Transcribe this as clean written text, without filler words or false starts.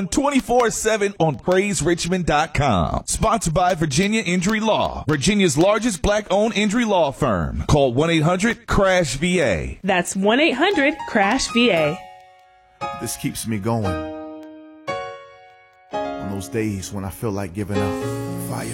24/7 on PraiseRichmond.com. Sponsored by Virginia Injury Law, Virginia's largest black-owned injury law firm. Call 1-800-CRASH-VA. That's 1-800-CRASH-VA. This keeps me going on those days when I feel like giving up. Fire.